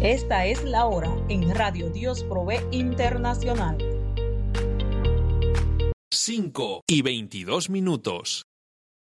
Esta es la hora en Radio Dios Provee Internacional. 5:22.